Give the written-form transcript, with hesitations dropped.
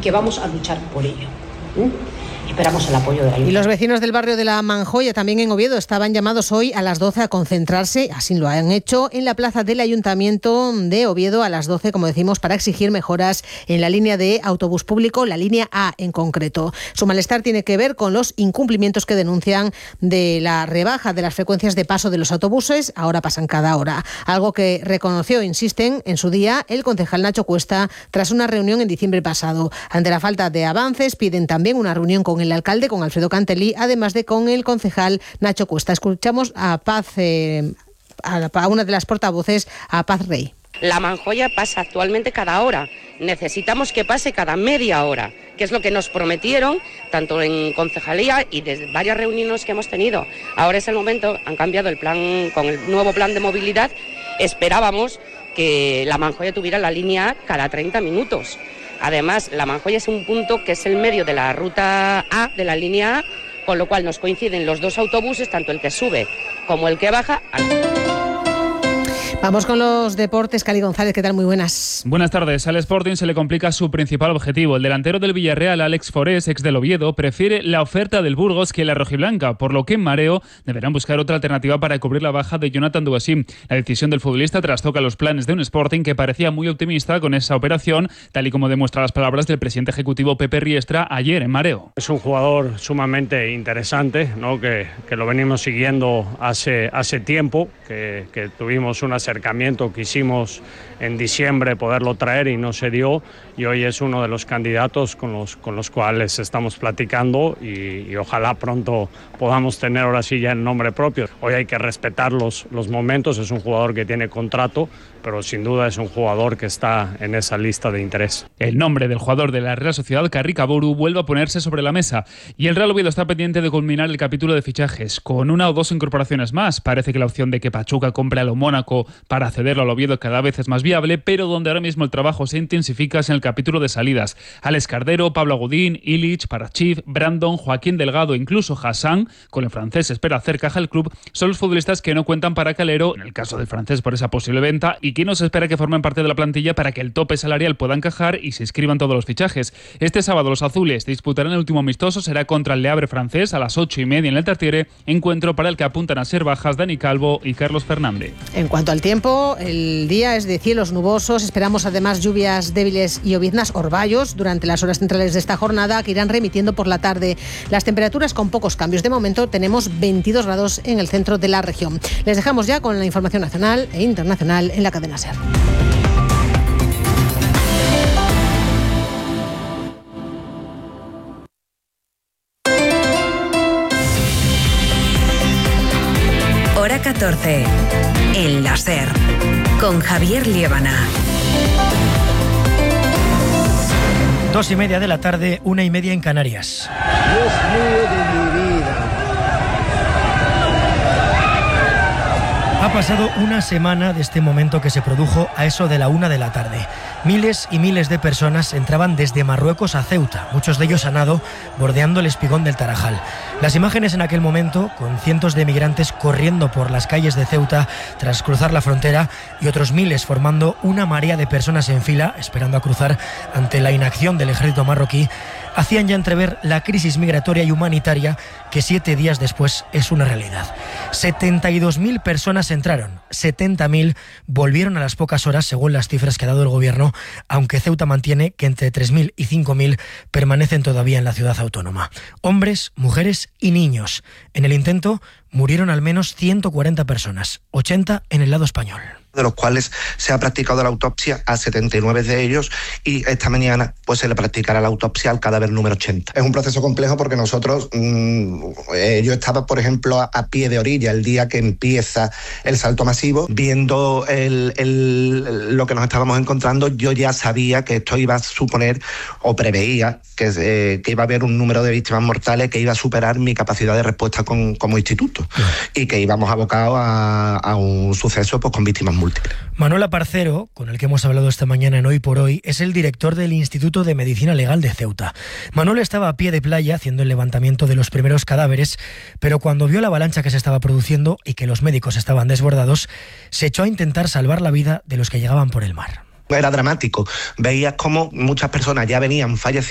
que vamos a luchar por ello. Esperamos el apoyo de la Ayuntamiento. Y los vecinos del barrio de la Manjoya, también en Oviedo, estaban llamados hoy a las 12 a concentrarse, así lo han hecho, en la plaza del Ayuntamiento de Oviedo a las 12, como decimos, para exigir mejoras en la línea de autobús público, la línea A en concreto. Su malestar tiene que ver con los incumplimientos que denuncian de la rebaja de las frecuencias de paso de los autobuses, ahora pasan cada hora. Algo que reconoció, insisten, en su día el concejal Nacho Cuesta tras una reunión en diciembre pasado. Ante la falta de avances, piden también una reunión con el alcalde, con Alfredo Cantelí, además de con el concejal Nacho Cuesta. Escuchamos a una de las portavoces, a Paz Rey. La Manjoya pasa actualmente cada hora. Necesitamos que pase cada media hora, que es lo que nos prometieron, tanto en concejalía y de varias reuniones que hemos tenido. Ahora es el momento, han cambiado el plan, con el nuevo plan de movilidad, esperábamos que la Manjoya tuviera la línea A cada 30 minutos. Además, la Manjoya es un punto que es el medio de la ruta A, de la línea A, con lo cual nos coinciden los dos autobuses, tanto el que sube como el que baja. Vamos con los deportes. Cali González, ¿qué tal? Muy buenas. Buenas tardes. Al Sporting se le complica su principal objetivo. El delantero del Villarreal, Alex Forés, ex del Oviedo, prefiere la oferta del Burgos que la rojiblanca, por lo que en mareo deberán buscar otra alternativa para cubrir la baja de Jonathan Duasim. La decisión del futbolista trastoca los planes de un Sporting que parecía muy optimista con esa operación, tal y como demuestran las palabras del presidente ejecutivo Pepe Riestra ayer en mareo. Es un jugador sumamente interesante, ¿no? que lo venimos siguiendo hace tiempo, que tuvimos una acercamiento, quisimos en diciembre poderlo traer y no se dio, y hoy es uno de los candidatos con los cuales estamos platicando y ojalá pronto podamos tener ahora sí ya el nombre propio. Hoy hay que respetar los momentos, es un jugador que tiene contrato, pero sin duda es un jugador que está en esa lista de interés. El nombre del jugador de la Real Sociedad, Carricaboru, vuelve a ponerse sobre la mesa y el Real Oviedo está pendiente de culminar el capítulo de fichajes con una o dos incorporaciones más. Parece que la opción de que Pachuca compre a lo Mónaco para cederlo al Oviedo cada vez es más viable, pero donde ahora mismo el trabajo se intensifica es en el capítulo de salidas. Alex Cardero, Pablo Agudín, Illich, Parachiv, Brandon, Joaquín Delgado, incluso Hassan, con el francés espera hacer caja el club, son los futbolistas que no cuentan para Calero, en el caso del francés por esa posible venta, y que no se espera que formen parte de la plantilla para que el tope salarial pueda encajar y se inscriban todos los fichajes. Este sábado los azules disputarán el último amistoso, será contra el Le Havre francés a las 8:30 en el Tartiere, encuentro para el que apuntan a ser bajas Dani Calvo y Carlos Fernández. En cuanto al tiempo, el día es de cielos nubosos, esperamos además lluvias débiles y lloviznas orvallos durante las horas centrales de esta jornada que irán remitiendo por la tarde. Las temperaturas con pocos cambios. De momento tenemos 22 grados en el centro de la región. Les dejamos ya con la información nacional e internacional en la cadena SER. Hora 14, en la SER, con Javier Liébana. 2:30 de la tarde, 1:30 en Canarias. Dios mío de mi vida. Ha pasado una semana de este momento que se produjo a eso de la 1 de la tarde. Miles y miles de personas entraban desde Marruecos a Ceuta, muchos de ellos a nado, bordeando el espigón del Tarajal. Las imágenes en aquel momento, con cientos de migrantes corriendo por las calles de Ceuta tras cruzar la frontera y otros miles formando una marea de personas en fila, esperando a cruzar ante la inacción del ejército marroquí, hacían ya entrever la crisis migratoria y humanitaria que 7 días después es una realidad. 72.000 personas entraron, 70.000 volvieron a las pocas horas, según las cifras que ha dado el gobierno, aunque Ceuta mantiene que entre 3.000 y 5.000 permanecen todavía en la ciudad autónoma. Hombres, mujeres y niños. En el intento murieron al menos 140 personas, 80 en el lado español. De los cuales se ha practicado la autopsia a 79 de ellos y esta mañana pues se le practicará la autopsia al cadáver número 80. Es un proceso complejo porque nosotros, yo estaba por ejemplo a pie de orilla el día que empieza el salto masivo, viendo lo que nos estábamos encontrando, yo ya sabía que esto iba a suponer o preveía que iba a haber un número de víctimas mortales que iba a superar mi capacidad de respuesta como instituto y que íbamos abocados a un suceso pues con víctimas múltiples. Manuel Aparcero, con el que hemos hablado esta mañana en Hoy por Hoy, es el director del Instituto de Medicina Legal de Ceuta. Manuel estaba a pie de playa haciendo el levantamiento de los primeros cadáveres, pero cuando vio la avalancha que se estaba produciendo y que los médicos estaban desbordados, se echó a intentar salvar la vida de los que llegaban por el mar. Era dramático. Veías cómo muchas personas ya venían fallecidas